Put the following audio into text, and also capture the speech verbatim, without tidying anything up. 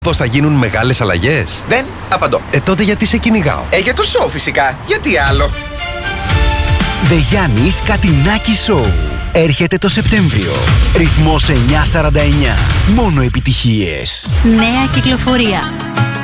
Πώς θα γίνουν μεγάλες αλλαγές? Δεν απαντώ. Ε, τότε γιατί σε κυνηγάω? Ε, για το show φυσικά. Γιατί άλλο? The Γιάννης Κατινάκη Show. Έρχεται το Σεπτέμβριο. Ρυθμός εννιά σαράντα εννιά. Μόνο επιτυχίες. Νέα κυκλοφορία.